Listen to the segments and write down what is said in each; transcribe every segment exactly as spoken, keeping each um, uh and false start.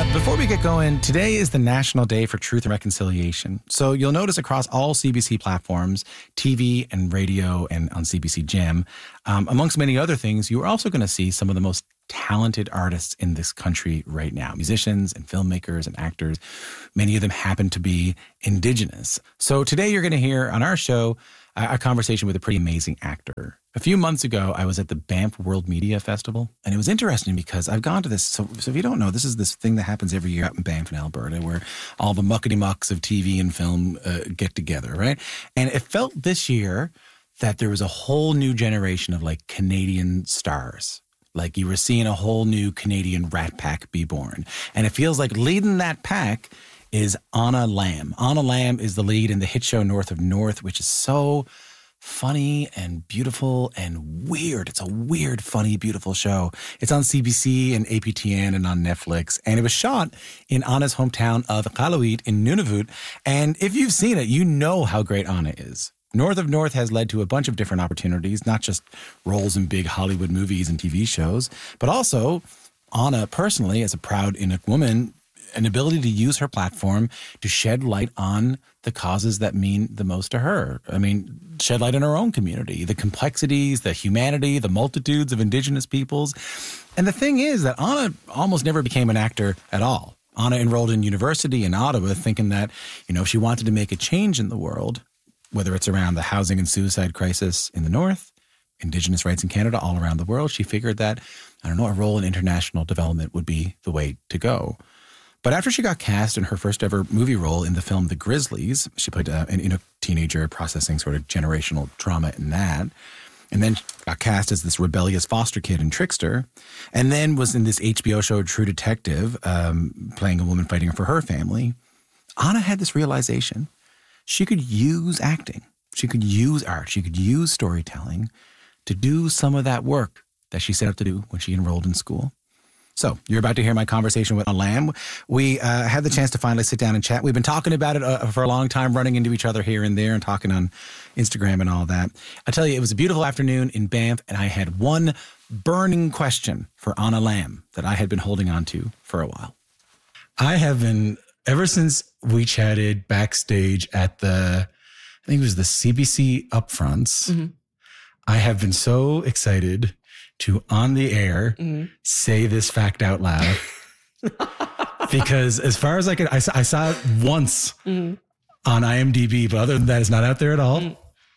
Before we get going, today is the National Day for Truth and Reconciliation. So you'll notice across all C B C platforms, T V and radio and on C B C Gem, um, amongst many other things, you are also going to see some of the most talented artists in this country right now. Musicians and filmmakers and actors. Many of them happen to be Indigenous. So today you're going to hear on our show a, a conversation with a pretty amazing actor. A few months ago, I was at the Banff World Media Festival, and it was interesting because I've gone to this. So, so if you don't know, this is this thing that happens every year out in Banff in Alberta, where all the muckety-mucks of T V and film uh, get together, right? And it felt this year that there was a whole new generation of like Canadian stars. Like you were seeing a whole new Canadian Rat Pack be born. And it feels like leading that pack is Anna Lamb. Anna Lamb is the lead in the hit show North of North, which is so funny and beautiful and weird. It's a weird, funny, beautiful show. It's on C B C and A P T N and on Netflix. And it was shot in Anna's hometown of Iqaluit in Nunavut. And if you've seen it, you know how great Anna is. North of North has led to a bunch of different opportunities, not just roles in big Hollywood movies and T V shows, but also Anna personally, as a proud Inuk woman, an ability to use her platform to shed light on the causes that mean the most to her. I mean, shed light on her own community, the complexities, the humanity, the multitudes of Indigenous peoples. And the thing is that Anna almost never became an actor at all. Anna enrolled in university in Ottawa thinking that, you know, if she wanted to make a change in the world, whether it's around the housing and suicide crisis in the North, Indigenous rights in Canada, all around the world, she figured that, I don't know, a role in international development would be the way to go. But after she got cast in her first ever movie role in the film The Grizzlies, she played uh, an Inuk teenager processing sort of generational trauma in that, and then got cast as this rebellious foster kid in Trickster, and then was in this H B O show True Detective, um, playing a woman fighting for her family. Anna had this realization. She could use acting. She could use art. She could use storytelling to do some of that work that she set out to do when she enrolled in school. So you're about to hear my conversation with Anna Lamb. We uh, had the chance to finally sit down and chat. We've been talking about it uh, for a long time, running into each other here and there and talking on Instagram and all that. I tell you, it was a beautiful afternoon in Banff, and I had one burning question for Anna Lamb that I had been holding on to for a while. I have been, ever since we chatted backstage at the, I think it was the C B C Upfronts, mm-hmm. I have been so excited to, on the air, mm-hmm. say this fact out loud. Because as far as I could, I, I saw it once mm-hmm. on IMDb, but other than that, it's not out there at all. Mm-hmm.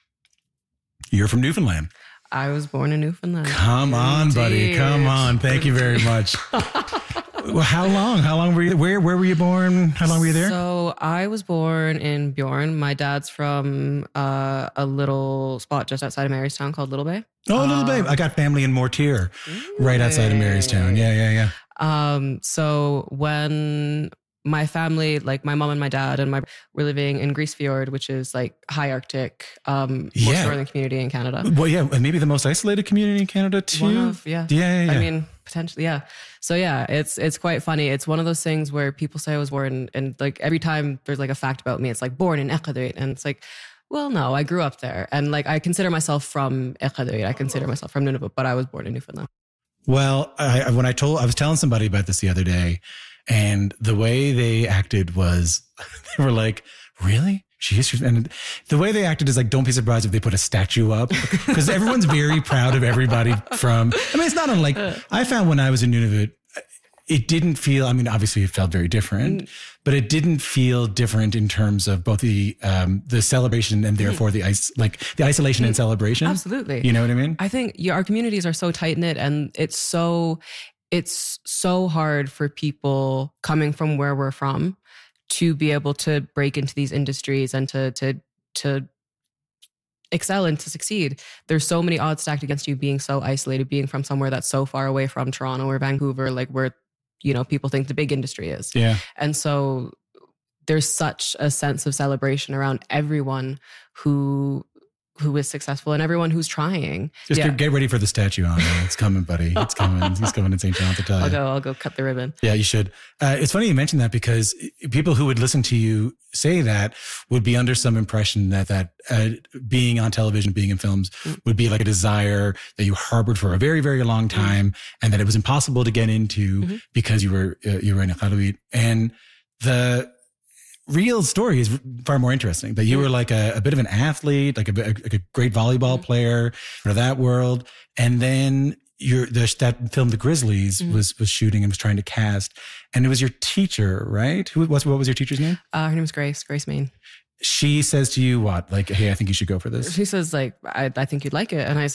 You're from Newfoundland. I was born in Newfoundland. Come on, Indeed. buddy. Come on. Thank you very much. Well, how long? How long were you? Where Where were you born? How long were you there? So I was born in Bjorn. My dad's from uh, a little spot just outside of Marystown called Little Bay. Oh, Little um, Bay. I got family in Mortier, right outside of Marystown. Yeah, yeah, yeah. Um, so when my family, like my mom and my dad and my, were living in Grisfjord, which is like high Arctic, um, most yeah. northern community in Canada. Well, yeah, and maybe the most isolated community in Canada too. One of, yeah. Yeah, yeah, yeah. I mean, potentially, yeah. So yeah, it's it's quite funny. It's one of those things where people say I was born, and like every time there's like a fact about me, it's like born in Iqaluit, and it's like, well, no, I grew up there, and like I consider myself from Iqaluit. I consider myself from Nunavut, but I was born in Newfoundland. Well, I, when I told, I was telling somebody about this the other day, and the way they acted was, they were like, really? She is, and the way they acted is like, don't be surprised if they put a statue up, because everyone's very proud of everybody from, I mean, it's not unlike, I found when I was in Nunavut, it didn't feel, I mean, obviously it felt very different, mm. but it didn't feel different in terms of both the, um, the celebration and therefore mm. the ice, like the isolation mm. and celebration. Absolutely. You know what I mean? I think yeah, our communities are so tight knit, and it's so, it's so hard for people coming from where we're from to be able to break into these industries and to to to excel and to succeed. There's so many odds stacked against you being so isolated, being from somewhere that's so far away from Toronto or Vancouver, like where, you know, people think the big industry is. Yeah. And so there's such a sense of celebration around everyone who who is successful and everyone who's trying. Just yeah. get, get ready for the statue on there. It's coming, buddy. It's coming. He's coming in Saint John to tell you. I'll go, I'll go cut the ribbon. Yeah, you should. Uh, it's funny you mentioned that because people who would listen to you say that would be under some impression that, that uh, being on television, being in films mm. would be like a desire that you harbored for a very, very long time mm. and that it was impossible to get into mm-hmm. because you were, uh, you were in a Khalouit. And the real story is far more interesting, that you were like a, a bit of an athlete, like a, like a great volleyball mm-hmm. player for that world. And then your, the, that film, The Grizzlies mm-hmm. was, was shooting and was trying to cast. And it was your teacher, right? Who was, what was your teacher's name? Uh, her name is Grace, Grace Main. She says to you what? Like, hey, I think you should go for this. She says like, I, I think you'd like it. And I